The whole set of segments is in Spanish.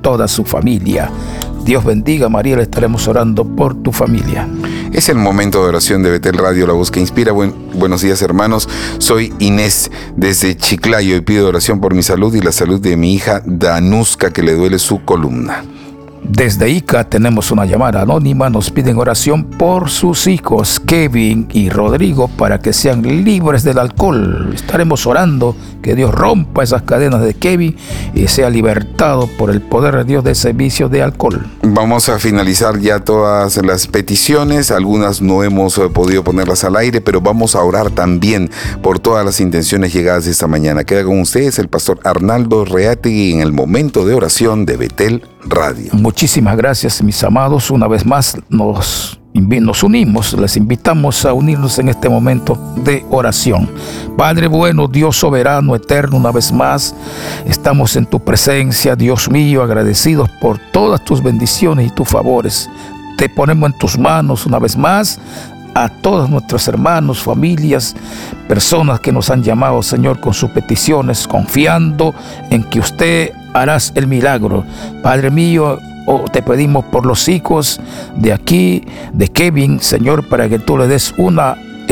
toda su familia. Dios bendiga, Mariel, estaremos orando por tu familia. Es el momento de oración de Betel Radio, la voz que inspira. Buenos días, hermanos. Soy Inés desde Chiclayo y pido oración por mi salud y la salud de mi hija Danuska, que le duele su columna. Desde Ica tenemos una llamada anónima. Nos piden oración por sus hijos Kevin y Rodrigo para que sean libres del alcohol. Estaremos orando que Dios rompa esas cadenas de Kevin y sea libertado por el poder de Dios de ese vicio de alcohol. Vamos a finalizar ya todas las peticiones. Algunas no hemos podido ponerlas al aire, pero vamos a orar también por todas las intenciones llegadas esta mañana. Queda con ustedes el pastor Arnaldo Reategui en el momento de oración de Betel Radio. Muchísimas gracias, mis amados. Una vez más nos unimos, les invitamos a unirnos en este momento de oración. Padre bueno, Dios soberano, eterno, una vez más estamos en tu presencia, Dios mío, agradecidos por todas tus bendiciones y tus favores. Te ponemos en tus manos una vez más a todos nuestros hermanos, familias, personas que nos han llamado, Señor, con sus peticiones, confiando en que usted harás el milagro. Padre mío, te pedimos por los hijos de aquí, de Kevin, Señor, para que tú le des una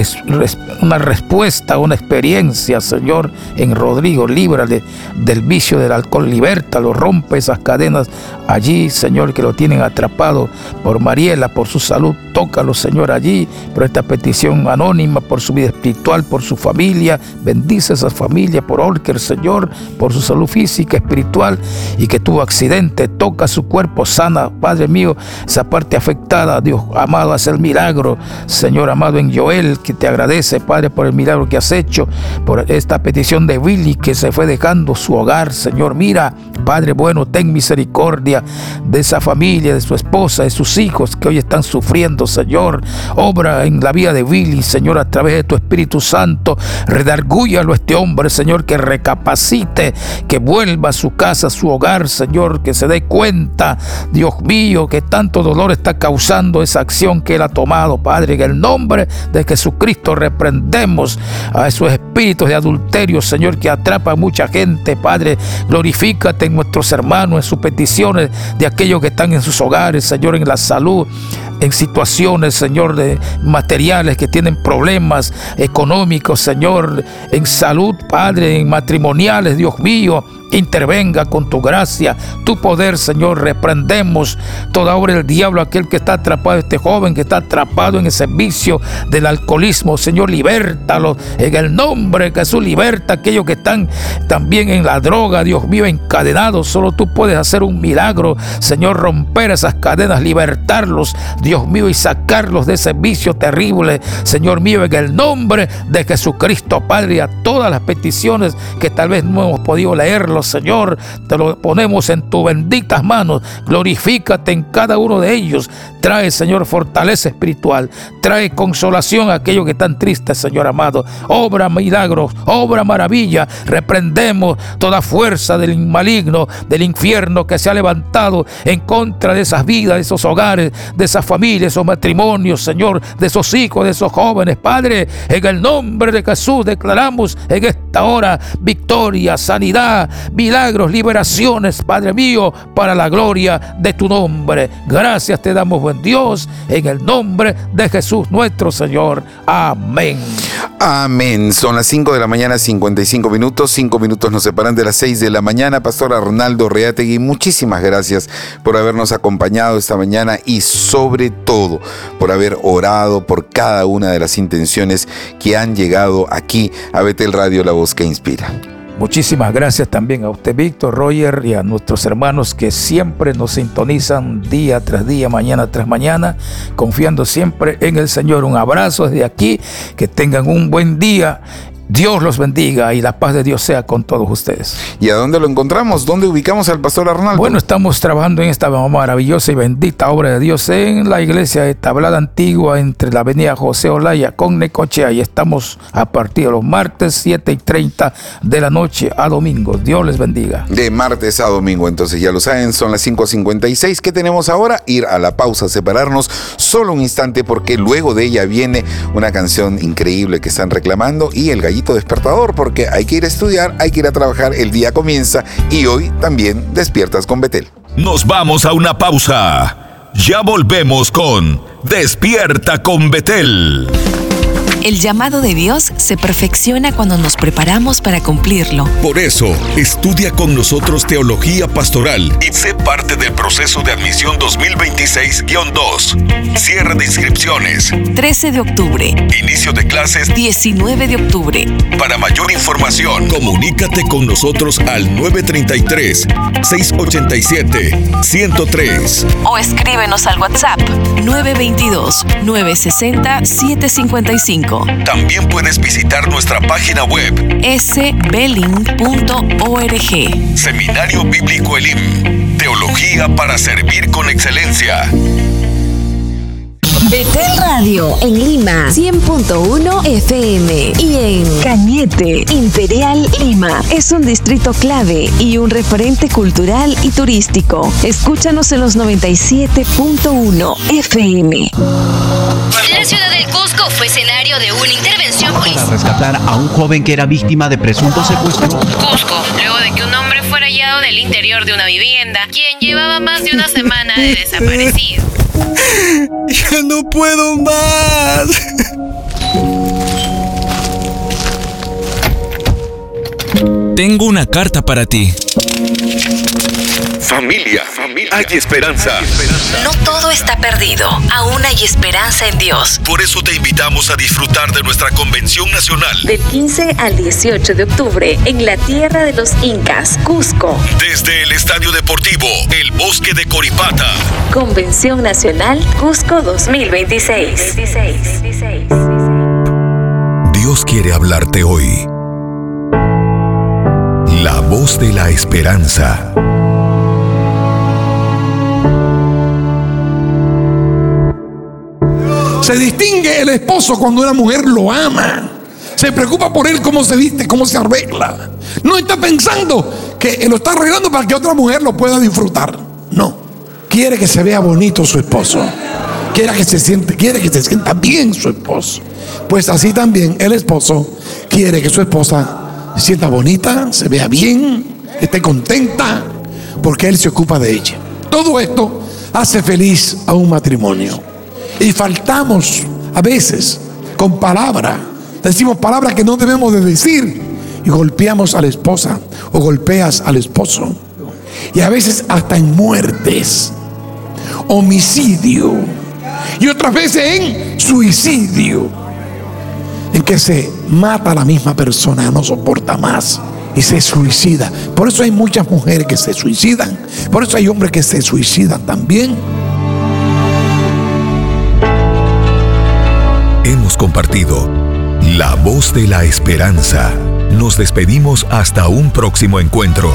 respuesta, una experiencia, Señor, en Rodrigo. Líbrale del vicio del alcohol, libértalo, rompe esas cadenas allí, Señor, que lo tienen atrapado. Por Mariela, por su salud, tócalo, Señor, allí, por esta petición anónima, por su vida espiritual, por su familia. Bendice esa familia, por Olker, Señor, por su salud física, espiritual, y que tu accidente toca su cuerpo, sana, Padre mío, esa parte afectada. Dios amado, haz el milagro, Señor amado, en Joel, que te agradece, Padre, por el milagro que has hecho, por esta petición de Willy, que se fue dejando su hogar, Señor. Mira, Padre bueno, ten misericordia de esa familia, de su esposa, de sus hijos que hoy están sufriendo, Señor. Obra en la vida de Willy, Señor, a través de tu Espíritu Santo. Redargúyalo a este hombre, Señor, que recapacite, que vuelva a su casa, a su hogar, Señor, que se dé cuenta, Dios mío, que tanto dolor está causando esa acción que él ha tomado, Padre. En el nombre de Jesucristo reprendemos a esos espíritus de adulterio, Señor, que atrapa a mucha gente, Padre. Glorifícate en nuestros hermanos, en sus peticiones de aquellos que están en sus hogares, Señor, en la salud, en situaciones, Señor, de materiales, que tienen problemas económicos, Señor, en salud, Padre, en matrimoniales, Dios mío. Intervenga con tu gracia, tu poder, Señor. Reprendemos toda obra del diablo, aquel que está atrapado, este joven que está atrapado en ese vicio del alcoholismo, Señor, libértalo en el nombre de Jesús. Liberta a aquellos que están también en la droga, Dios mío, encadenados. Solo tú puedes hacer un milagro, Señor, romper esas cadenas, libertarlos, Dios mío, y sacarlos de ese vicio terrible, Señor mío, en el nombre de Jesucristo, Padre. A todas las peticiones que tal vez no hemos podido leerlo, Señor, te lo ponemos en tus benditas manos. Glorifícate en cada uno de ellos. Trae, Señor, fortaleza espiritual. Trae consolación a aquellos que están tristes, Señor amado. Obra milagros, obra maravilla. Reprendemos toda fuerza del maligno, del infierno que se ha levantado en contra de esas vidas, de esos hogares, de esas familias, esos matrimonios, Señor, de esos hijos, de esos jóvenes, Padre. En el nombre de Jesús declaramos en esta hora victoria, sanidad, milagros, liberaciones, Padre mío, para la gloria de tu nombre. Gracias te damos, buen Dios, en el nombre de Jesús nuestro Señor. Amén. Amén. Son las 5 de la mañana, 55 minutos. 5 minutos nos separan de las 6 de la mañana. Pastor Arnaldo Reategui, muchísimas gracias por habernos acompañado esta mañana y sobre todo por haber orado por cada una de las intenciones que han llegado aquí a Betel Radio, la voz que inspira. Muchísimas gracias también a usted, Víctor, Roger, y a nuestros hermanos que siempre nos sintonizan día tras día, mañana tras mañana, confiando siempre en el Señor. Un abrazo desde aquí, que tengan un buen día. Dios los bendiga y la paz de Dios sea con todos ustedes. ¿Y a dónde lo encontramos? ¿Dónde ubicamos al pastor Arnaldo? Bueno, estamos trabajando en esta maravillosa y bendita obra de Dios en la iglesia de Tablada Antigua, entre la avenida José Olaya con Necochea, y estamos a partir de los martes 7:30 de la noche a domingo. Dios les bendiga. De martes a domingo, entonces ya lo saben, son las 5:56. ¿Qué tenemos ahora? Ir a la pausa, separarnos solo un instante, porque luego de ella viene una canción increíble que están reclamando y el gallito despertador, porque hay que ir a estudiar, hay que ir a trabajar, el día comienza y hoy también despiertas con Betel. Nos vamos a una pausa. Ya volvemos con Despierta con Betel. El llamado de Dios se perfecciona cuando nos preparamos para cumplirlo. Por eso, estudia con nosotros Teología Pastoral y sé parte del proceso de admisión 2026-2. Cierre de inscripciones. 13 de octubre. Inicio de clases. 19 de octubre. Para mayor información, comunícate con nosotros al 933-687-103. O escríbenos al WhatsApp 922-960-755. También puedes visitar nuestra página web sbeling.org. Seminario Bíblico Elim. Teología para servir con excelencia. Betel Radio en Lima 100.1 FM y en Cañete, Imperial Lima. Es un distrito clave y un referente cultural y turístico. Escúchanos en los 97.1 FM. La ciudad del Cusco fue escenario de una intervención policial para rescatar a un joven que era víctima de presunto secuestro. Cusco, luego de que un hombre fuera hallado del interior de una vivienda, quien llevaba más de una semana de desaparecido. ¡Ya no puedo más! Tengo una carta para ti. Familia, hay esperanza. No todo está perdido. Aún hay esperanza en Dios. Por eso te invitamos a disfrutar de nuestra convención nacional. Del 15 al 18 de octubre en la tierra de los Incas, Cusco. Desde el Estadio Deportivo, el Bosque de Coripata. Convención Nacional Cusco 2026. Dios quiere hablarte hoy. La voz de la esperanza. Se distingue el esposo cuando una mujer lo ama. Se preocupa por él, cómo se viste, cómo se arregla. No está pensando que lo está arreglando para que otra mujer lo pueda disfrutar. No. Quiere que se vea bonito su esposo. Quiere que se sienta bien su esposo. Pues así también el esposo quiere que su esposa se sienta bonita, se vea bien, esté contenta, porque él se ocupa de ella. Todo esto hace feliz a un matrimonio. Y faltamos a veces con palabras. Decimos palabras que no debemos de decir y golpeamos a la esposa o golpeas al esposo. Y a veces hasta en muertes, homicidio, y otras veces en suicidio, en que se mata a la misma persona, no soporta más y se suicida. Por eso hay muchas mujeres que se suicidan, por eso hay hombres que se suicidan también. Hemos compartido La Voz de la Esperanza. Nos despedimos hasta un próximo encuentro.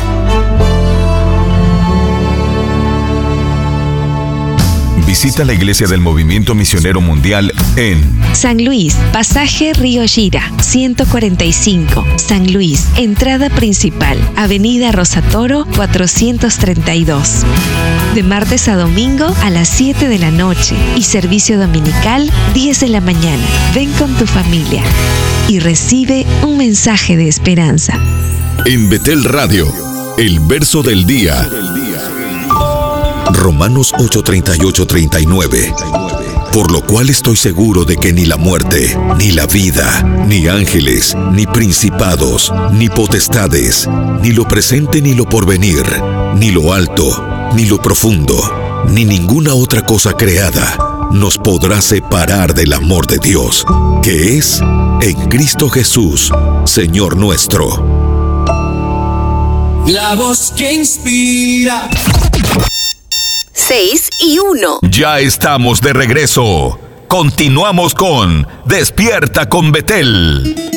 Visita la Iglesia del Movimiento Misionero Mundial en San Luis, pasaje Río Gira, 145. San Luis, entrada principal, Avenida Rosatoro, 432. De martes a domingo a las 7 de la noche y servicio dominical 10 de la mañana. Ven con tu familia y recibe un mensaje de esperanza. En Betel Radio, el verso del día. Romanos 8:38-39. Por lo cual estoy seguro de que ni la muerte, ni la vida, ni ángeles, ni principados, ni potestades, ni lo presente ni lo porvenir, ni lo alto, ni lo profundo, ni ninguna otra cosa creada nos podrá separar del amor de Dios, que es en Cristo Jesús, Señor nuestro. La voz que inspira. 6:1. Ya estamos de regreso. Continuamos con Despierta con Betel.